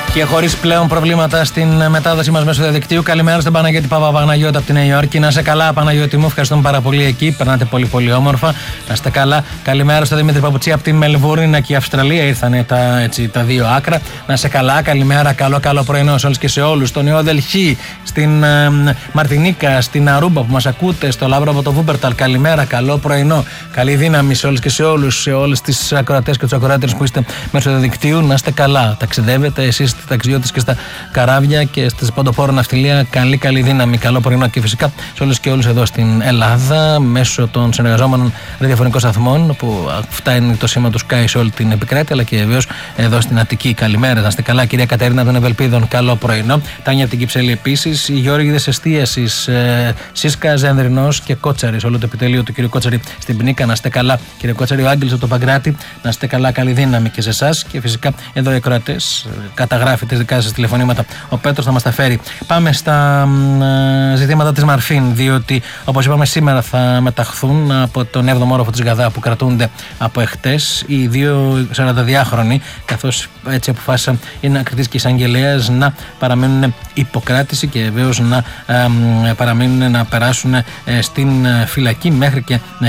Και χωρίς πλέον προβλήματα στην μετάδοση μας μέσω διαδικτύου. Καλημέρα στον Παναγιώτη Παπαπαναγιώτη από τη Νέα Υόρκη. Να είστε καλά, Παναγιώτη μου. Ευχαριστούμε πάρα πολύ εκεί. Περνάτε πολύ πολύ όμορφα. Να είστε καλά. Καλημέρα στον Δημήτρη Παπουτσί από τη Μελβούρνη και η Αυστραλία. Ήρθανε τα δύο άκρα. Να είστε καλά. Καλημέρα. Καλό πρωινό σε όλους και σε όλους. Στο Νέο Δελχή, στην Μαρτινίκα, στην Αρούμπα που μας ακούτε, στο Λάβρο από το Βούπερταλ. Καλημέρα. Καλό πρωινό. Καλή δύναμη σε όλους και σε όλους. Σε όλες τις ακροατές και τους ακροάτες που είστε μέσω διαδικτύου. Να είστε καλά. Ταξιδεύετε εσείς ταξιδιώτες και στα καράβια και στις ποντοπόρο ναυτιλία. Καλή δύναμη, καλό πρωινό και φυσικά σε όλους και όλους εδώ στην Ελλάδα μέσω των συνεργαζόμενων ραδιοφωνικών σταθμών που φτάνει το σήμα του Sky σε όλη την επικράτεια, αλλά και βεβαίως εδώ στην Αττική. Καλημέρα, να είστε καλά, κυρία Κατερίνα των Ευελπίδων. Καλό πρωινό. Τάνια από την Κυψέλη επίσης. Οι Γεώργιδες Εστίασης, Σίσκα, Ζενδρινός και Κότσαρης. Όλο το επιτελείο του κύριου Κότσαρη στην Πνίκα. Να είστε καλά, κύριε Κότσαρη. Ο Άγγελος από το Παγκράτη. Να είστε καλά, καλή δύναμη και σε εσάς. Και φυσικά εδώ οι ακροατές. Καταγράφει τις δικά σας τηλεφωνήματα. Ο Πέτρος θα μας τα φέρει. Πάμε στα ζητήματα της Μαρφίν, διότι όπως είπαμε σήμερα θα μεταχθούν από τον 7ο όροφο της Γαδά που κρατούνται από εχτες οι δύο 42χρονοι, καθώς έτσι αποφάσισαν οι ανακριτής και εισαγγελέας να παραμείνουν υποκράτηση και βεβαίως να παραμείνουν να περάσουν στην φυλακή μέχρι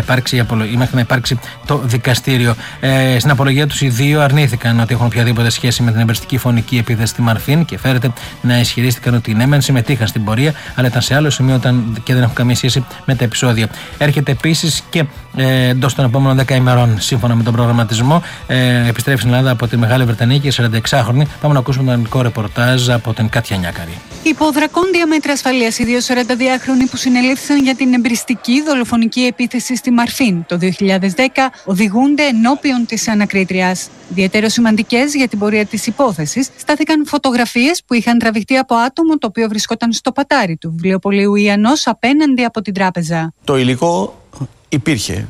να υπάρξει το δικαστήριο. Στην απολογία τους οι δύο αρνήθηκαν ότι έχουν οποιαδήποτε σχέση με την εμπεριστική φωνική επίθεση στη Μαρφίν και φέρεται να ισχυρίστηκαν ότι ναι, μεν συμμετείχαν στην πορεία, αλλά ήταν σε άλλο σημείο και δεν έχουν καμία σχέση με τα επεισόδια. Έρχεται επίσης και εντός των επόμενων 10 ημερών, σύμφωνα με τον προγραμματισμό, επιστρέφει στην Ελλάδα από τη Μεγάλη Βρετανία και 46χρονη. Πάμε να ακούσουμε τον ελληνικό ρεπορτάζ από την Κάτια Νιάκαρη. Υπό δρακόντια μέτρα ασφαλείας, οι δύο 42χρονοι που συνελήφθησαν για την εμπριστική δολοφονική επίθεση στη Μαρφίν το 2010 οδηγούνται ενώπιον της ανακρίτριας. Ιδιαίτερα σημαντικές για την πορεία της υπόθεσης στάθηκαν φωτογραφίες που είχαν τραβηχτεί από άτομο το οποίο βρισκόταν στο πατάρι του βιβλιοπωλείου Ιαννός απέναντι από την τράπεζα. Το υλικό υπήρχε.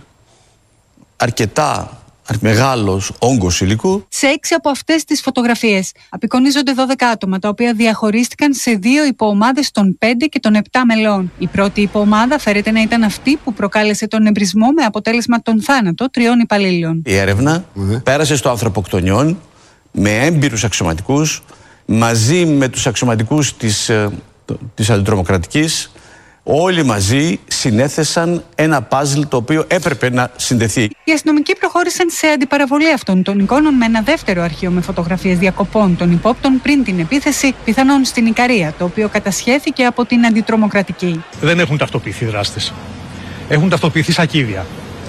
Αρκετά μεγάλος όγκος υλικού. Σε 6 από αυτές τις φωτογραφίες απεικονίζονται 12 άτομα, τα οποία διαχωρίστηκαν σε 2 υποομάδες των 5 και των 7 μελών. Η πρώτη υποομάδα φέρεται να ήταν αυτή που προκάλεσε τον εμπρισμό με αποτέλεσμα τον θάνατο 3 υπαλλήλων. Η έρευνα πέρασε στο ανθρωποκτονιόν με έμπειρους αξιωματικούς, μαζί με τους αξιωματικούς της αντιτρομοκρατικής. Όλοι μαζί συνέθεσαν ένα παζλ το οποίο έπρεπε να συνδεθεί. Οι αστυνομικοί προχώρησαν σε αντιπαραβολή αυτών των εικόνων με ένα δεύτερο αρχείο με φωτογραφίες διακοπών των υπόπτων πριν την επίθεση, πιθανόν στην Ικαρία, το οποίο κατασχέθηκε από την αντιτρομοκρατική. Δεν έχουν ταυτοποιηθεί δράστες. Έχουν ταυτοποιηθεί σακίδια.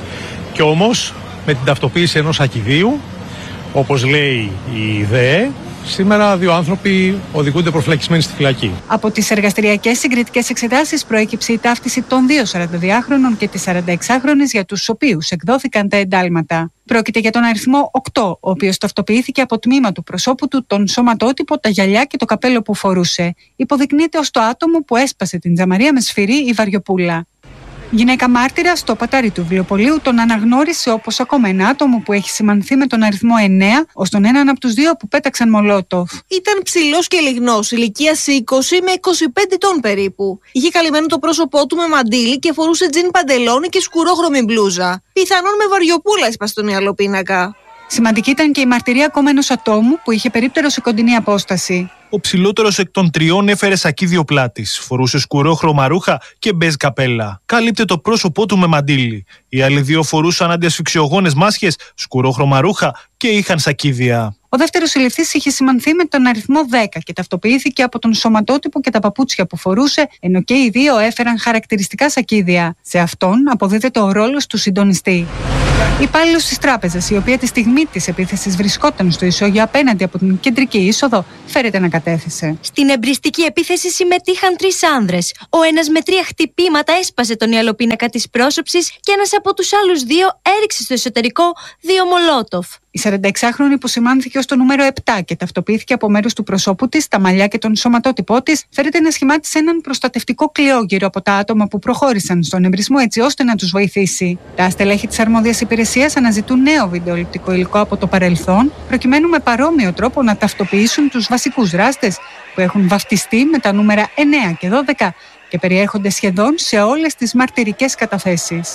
Και όμως με την ταυτοποίηση ενός σακιδίου, όπως λέει η ΔΕΕ, σήμερα 2 άνθρωποι οδηγούνται προφυλακισμένοι στη φυλακή. Από τις εργαστηριακές συγκριτικές εξετάσεις προέκυψε η ταύτιση των 2 42χρονων και της 46χρονης για τους οποίους εκδόθηκαν τα εντάλματα. Πρόκειται για τον αριθμό 8, ο οποίος ταυτοποιήθηκε από τμήμα του προσώπου του, τον σωματότυπο, τα γυαλιά και το καπέλο που φορούσε. Υποδεικνύεται ως το άτομο που έσπασε την τζαμαρία με σφυρί η Βαριοπούλα. Γυναίκα μάρτυρα στο πατάρι του βιβλιοπωλείου τον αναγνώρισε όπως ακόμα ένα άτομο που έχει σημανθεί με τον αριθμό 9 ως τον έναν από τους 2 που πέταξαν μολότοφ. Ήταν ψηλός και λιγνός, ηλικίας 20 με 25 ετών περίπου. Είχε καλυμμένο το πρόσωπό του με μαντίλι και φορούσε τζιν παντελόνι και σκουρόχρωμη μπλούζα. Πιθανόν με Βαριοπούλα έσπασε τον μυαλοπίνακα. Σημαντική ήταν και η μαρτυρία ακόμα ενός ατόμου που είχε περίπτερο σε κοντινή απόσταση. Ο ψηλότερος εκ των 3 έφερε σακίδιο πλάτης, φορούσε σκουρόχρωμα ρούχα και μπέζ καπέλα. Κάλυπτε το πρόσωπό του με μαντίλι. Οι άλλοι 2 φορούσαν αντιασφυξιογόνες μάσχες, σκουρόχρωμα ρούχα και είχαν σακίδια. Ο δεύτερος συλληφθής είχε σημανθεί με τον αριθμό 10 και ταυτοποιήθηκε από τον σωματότυπο και τα παπούτσια που φορούσε, ενώ και οι 2 έφεραν χαρακτηριστικά σακίδια. Σε αυτόν αποδίδεται ο ρόλος του συντονιστή. Υπάλληλος της τράπεζας, η οποία τη στιγμή της επίθεσης βρισκόταν στο ισόγειο απέναντι από την κεντρική είσοδο, φέρεται να κατέθεσε. Στην εμπριστική επίθεση συμμετείχαν 3 άνδρες. Ο ένας με 3 χτυπήματα έσπασε τον ιαλοπίνακα της πρόσωψης και ένας από τους άλλους 2 έριξε στο εσωτερικό 2 μολότοφ. Η 46χρονη που σημάνθηκε ως το νούμερο 7 και ταυτοποιήθηκε από μέρους του προσώπου της, τα μαλλιά και τον σωματότυπό της, φέρεται να σχημάτισε έναν προστατευτικό κλειό γύρω από τα άτομα που προχώρησαν στον εμπρισμό έτσι ώστε να τους βοηθήσει. Τα στελέχη της αρμόδιας υπηρεσίας αναζητούν νέο βιντεοληπτικό υλικό από το παρελθόν, προκειμένου με παρόμοιο τρόπο να ταυτοποιήσουν τους βασικούς δράστες που έχουν βαφτιστεί με τα νούμερα 9 και 12 και περιέχονται σχεδόν σε όλες τις μαρτυρικές καταθέσεις.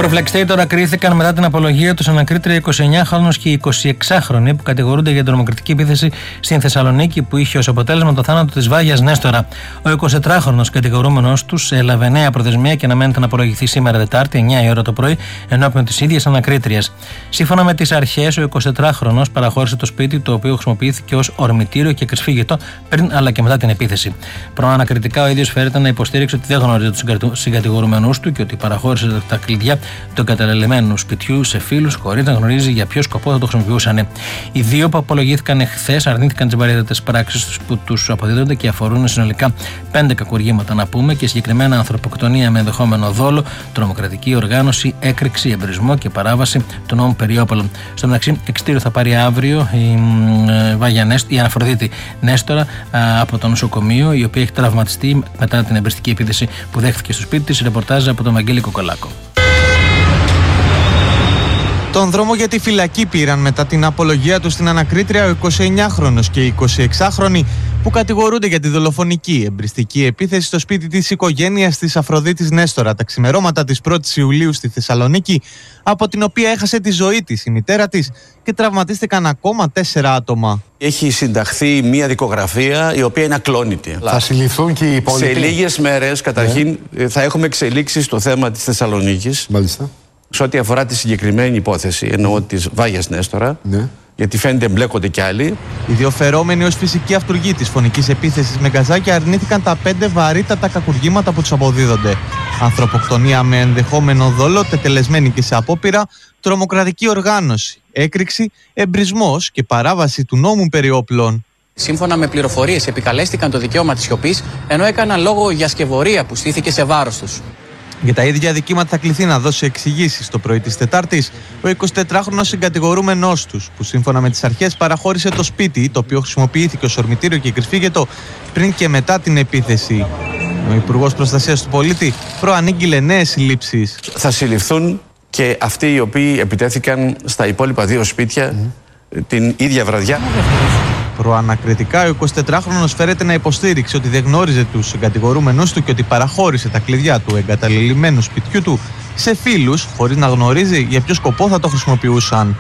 Προφυλακιστέοι τώρα κρίθηκαν μετά την απολογία τους ανακρίτρια 29χρονος και 26χρονοι που κατηγορούνται για τρομοκρατική επίθεση στην Θεσσαλονίκη που είχε ως αποτέλεσμα το θάνατο της Βάγιας Νέστορα. Ο 24χρονος κατηγορούμενος τους έλαβε νέα προθεσμία και αναμένεται να απολογηθεί σήμερα Τετάρτη, 9 η ώρα το πρωί, ενώπιον της ίδιας ανακρίτριας. Σύμφωνα με τις αρχές, ο 24χρονος παραχώρησε το σπίτι, το οποίο χρησιμοποιήθηκε ως ορμητήριο και κρυσφύγετο πριν αλλά και μετά την επίθεση. Προανακριτικά, ο ίδιος φέρεται να υποστήριξε ότι δεν γνώριζε τους συγκατηγορούμενους του και ότι παραχώρησε τα κλειδιά του εγκαταλελειμμένου σπιτιού σε φίλους χωρίς να γνωρίζει για ποιο σκοπό θα το χρησιμοποιούσαν. Οι δύο που απολογήθηκαν εχθές αρνήθηκαν τις βαρύτατες πράξεις που τους αποδίδονται και αφορούν συνολικά 5 κακουργήματα, να πούμε, και συγκεκριμένα ανθρωποκτονία με ενδεχόμενο δόλο, τρομοκρατική οργάνωση, έκρηξη, εμπρισμό και παράβαση των νόμων Περιόπολων. Στο μεταξύ, εξτήριο θα πάρει αύριο η Αναφροδίτη Νέστορα από το νοσοκομείο, η οποία έχει τραυματιστεί μετά την εμπριστική επίθεση που δέχθηκε στο σπίτι της. Ρεπορτάζ από τον Βαγγέλη Κοκολάκο. Τον δρόμο για τη φυλακή πήραν μετά την απολογία του στην ανακρίτρια ο 29χρονος και η 26χρονη που κατηγορούνται για τη δολοφονική εμπριστική επίθεση στο σπίτι της οικογένειας της Αφροδίτης Νέστορα τα ξημερώματα της 1ης Ιουλίου στη Θεσσαλονίκη, από την οποία έχασε τη ζωή της η μητέρα της και τραυματίστηκαν ακόμα 4 άτομα. Έχει συνταχθεί μια δικογραφία η οποία είναι ακλόνητη. Θα συλληφθούν και οι υπόλοιποι. Σε λίγες μέρες, καταρχήν, θα έχουμε εξελίξεις στο θέμα της Θεσσαλονίκης. Μάλιστα. Σε ό,τι αφορά τη συγκεκριμένη υπόθεση, εννοώ της Βάγιας Νέστορα, γιατί φαίνεται εμπλέκονται κι άλλοι. Οι δύο φερόμενοι ως φυσικοί αυτούργοι της φωνικής επίθεσης με γκαζάκια αρνήθηκαν τα 5 βαρύτατα κακουργήματα που τους αποδίδονται. Ανθρωποκτονία με ενδεχόμενο δόλο, τετελεσμένη και σε απόπειρα, τρομοκρατική οργάνωση, έκρηξη, εμπρισμός και παράβαση του νόμου Περιόπλων. Σύμφωνα με πληροφορίες, επικαλέστηκαν το δικαίωμα της σιωπής, ενώ έκαναν λόγο για σκευωρία που στήθηκε σε βάρος τους. Για τα ίδια δικήματα θα κληθεί να δώσει εξηγήσεις το πρωί της Τετάρτης ο 24χρονος συγκατηγορούμενός τους, που σύμφωνα με τις αρχές παραχώρησε το σπίτι, το οποίο χρησιμοποιήθηκε ως ορμητήριο και κρυσφύγετο πριν και μετά την επίθεση. Ο Υπουργός Προστασίας του Πολίτη προανήγγειλε νέες συλλήψεις. Θα συλληφθούν και αυτοί οι οποίοι επιτέθηκαν στα υπόλοιπα 2 σπίτια την ίδια βραδιά. Προανακριτικά, ο 24χρονος φέρεται να υποστήριξε ότι δεν γνώριζε τους κατηγορούμενους του και ότι παραχώρησε τα κλειδιά του εγκαταλελειμμένου σπιτιού του σε φίλους, χωρίς να γνωρίζει για ποιο σκοπό θα το χρησιμοποιούσαν.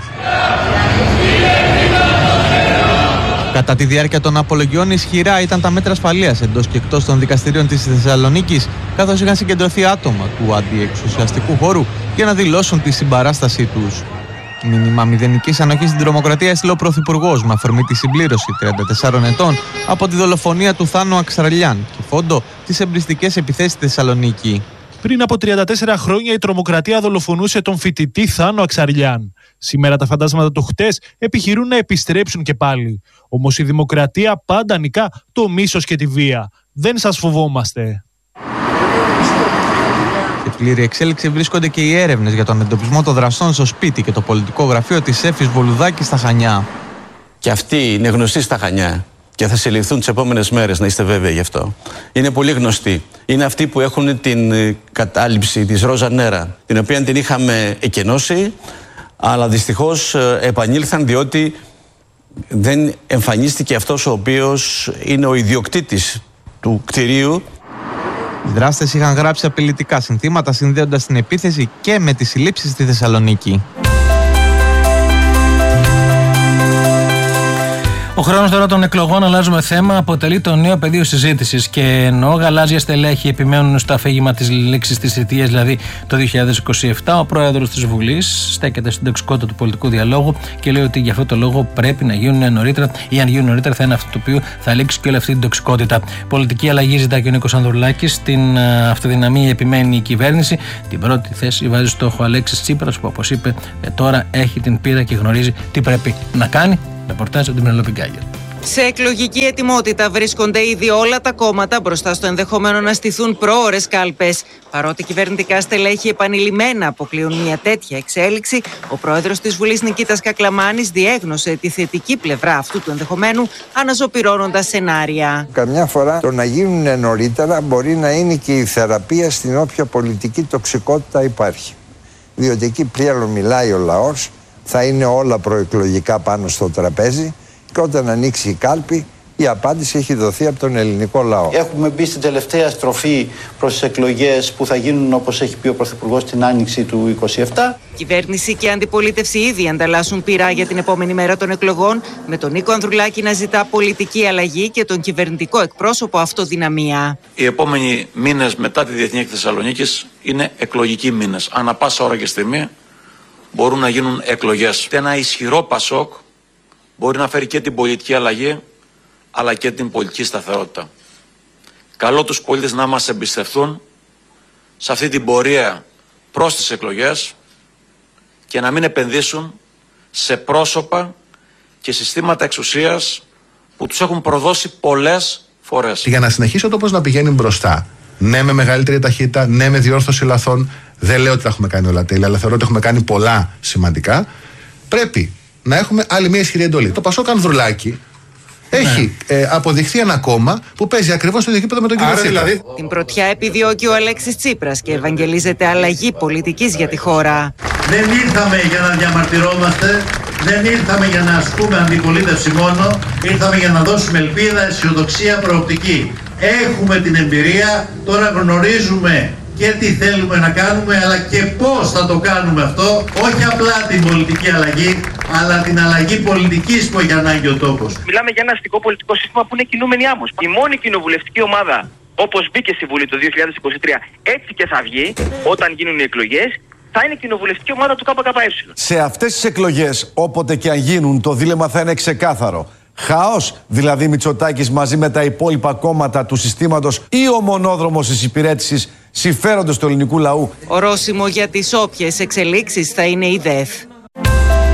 Κατά τη διάρκεια των απολογιών, ισχυρά ήταν τα μέτρα ασφαλείας εντός και εκτός των δικαστηρίων της Θεσσαλονίκης, καθώς είχαν συγκεντρωθεί άτομα του αντιεξουσιαστικού χώρου για να δηλώσουν τη συμπαράστασή τους. Μήνυμα μηδενικής ανοχής στην τρομοκρατία έστειλε ο Πρωθυπουργός με αφορμή τη συμπλήρωση 34 ετών από τη δολοφονία του Θάνου Αξαρλιάν και φόντο τις εμπριστικές επιθέσεις στη Θεσσαλονίκη. Πριν από 34 χρόνια η τρομοκρατία δολοφονούσε τον φοιτητή Θάνο Αξαρλιάν. Σήμερα τα φαντάσματα του χτες επιχειρούν να επιστρέψουν και πάλι. Όμως η δημοκρατία πάντα νικά το μίσος και τη βία. Δεν σας φοβόμαστε. Σε πλήρη εξέλιξη βρίσκονται και οι έρευνες για τον εντοπισμό των δραστών στο σπίτι και το πολιτικό γραφείο της Εύης Βολουδάκη στα Χανιά. Και αυτοί είναι γνωστοί στα Χανιά και θα συλληφθούν τις επόμενες μέρες, να είστε βέβαιοι γι' αυτό. Είναι πολύ γνωστοί. Είναι αυτοί που έχουν την κατάληψη της Ρόζα Νέρα, την οποία την είχαμε εκενώσει, αλλά δυστυχώς επανήλθαν διότι δεν εμφανίστηκε αυτός ο οποίος είναι ο ιδιοκτήτης του κτηρίου. Οι δράστες είχαν γράψει απειλητικά συνθήματα συνδέοντας την επίθεση και με τις συλλήψεις στη Θεσσαλονίκη. Ο χρόνος τώρα των εκλογών, αλλάζουμε θέμα, αποτελεί το νέο πεδίο συζήτησης. Και ενώ γαλάζια στελέχη επιμένουν στο αφήγημα της λήξης της θητείας, δηλαδή το 2027, ο πρόεδρος της Βουλής στέκεται στην τοξικότητα του πολιτικού διαλόγου και λέει ότι για αυτό το λόγο πρέπει να γίνουν νωρίτερα, ή αν γίνουν νωρίτερα θα είναι αυτό το οποίο θα λήξει και όλη αυτή την τοξικότητα. Πολιτική αλλαγή ζητάει και ο Νίκος Ανδρουλάκης. Στην αυτοδυναμία επιμένει η κυβέρνηση. Την πρώτη θέση βάζει στόχο Αλέξης Τσίπρας, που όπως είπε τώρα έχει την πείρα και γνωρίζει τι πρέπει να κάνει. Ρεπορτάζ από την Πενελόπη Γκάγιο. Σε εκλογική ετοιμότητα βρίσκονται ήδη όλα τα κόμματα μπροστά στο ενδεχόμενο να στηθούν προώρες κάλπες. Παρότι κυβερνητικά στελέχη επανειλημμένα αποκλείουν μια τέτοια εξέλιξη, ο πρόεδρος της Βουλής Νικήτας Κακλαμάνης διέγνωσε τη θετική πλευρά αυτού του ενδεχομένου, αναζωπυρώνοντας σενάρια. Καμιά φορά το να γίνουν νωρίτερα μπορεί να είναι και η θεραπεία στην όποια πολιτική τοξικότητα υπάρχει. Διότι εκεί πλέον μιλάει ο λαός, θα είναι όλα προεκλογικά πάνω στο τραπέζι και όταν ανοίξει η κάλπη Η απάντηση έχει δοθεί από τον ελληνικό λαό. Έχουμε μπει στην τελευταία στροφή προς τις εκλογές που θα γίνουν, όπως έχει πει ο Πρωθυπουργός, την άνοιξη του 27. Κυβέρνηση και αντιπολίτευση ήδη ανταλλάσσουν πειρά για την επόμενη μέρα των εκλογών, με τον Νίκο Ανδρουλάκη να ζητά πολιτική αλλαγή και τον κυβερνητικό εκπρόσωπο αυτοδυναμία. Οι επόμενοι μήνες μετά τη Διεθνή Έκθεση Θεσσαλονίκης είναι εκλογικοί μήνες. Ανά πάσα ώρα και στιγμή μπορούν να γίνουν εκλογές. Ένα ισχυρό ΠΑΣΟΚ μπορεί να φέρει και την πολιτική αλλαγή, αλλά και την πολιτική σταθερότητα. Καλώ τους πολίτες να μας εμπιστευτούν σε αυτή την πορεία προς τις εκλογές και να μην επενδύσουν σε πρόσωπα και συστήματα εξουσίας που τους έχουν προδώσει πολλές φορές. Για να συνεχίσει ο τόπος να πηγαίνει μπροστά, ναι με μεγαλύτερη ταχύτητα, ναι με διόρθωση λαθών, δεν λέω ότι τα έχουμε κάνει όλα τέλεια, αλλά θεωρώ ότι έχουμε κάνει πολλά σημαντικά, πρέπει να έχουμε άλλη μια ισχυρή εντολή. Το Πασόκ Ανδρουλάκη έχει αποδειχθεί ένα κόμμα που παίζει ακριβώς στο ίδιο επίπεδο με τον κύριο Τσίπρα. Δηλαδή... Την πρωτιά επιδιώκει ο Αλέξης Τσίπρας και ευαγγελίζεται αλλαγή πολιτικής για τη χώρα. Δεν ήρθαμε για να διαμαρτυρόμαστε, δεν ήρθαμε για να ασκούμε αντιπολίτευση μόνο, ήρθαμε για να δώσουμε ελπίδα, αισιοδοξία, προοπτική. Έχουμε την εμπειρία, τώρα γνωρίζουμε και τι θέλουμε να κάνουμε, αλλά και πώς θα το κάνουμε αυτό, όχι απλά την πολιτική αλλαγή, αλλά την αλλαγή πολιτικής που έχει ανάγκη ο τόπος. Μιλάμε για ένα αστικό πολιτικό σύστημα που είναι κινούμενη άμμος. Η μόνη κοινοβουλευτική ομάδα, όπως μπήκε στη Βουλή το 2023, έτσι και θα βγει, όταν γίνουν οι εκλογές, θα είναι η κοινοβουλευτική ομάδα του ΚΚΕ. Σε αυτές τις εκλογές, όποτε και αν γίνουν, το δίλεμμα θα είναι ξεκάθαρο. Χάος, δηλαδή Μητσοτάκης μαζί με τα υπόλοιπα κόμματα του συστήματος, ή ο μονόδρομος της υπηρέτησης συμφέροντος του ελληνικού λαού. Ορόσημο για τις όποιες εξελίξεις θα είναι η ΔΕΘ.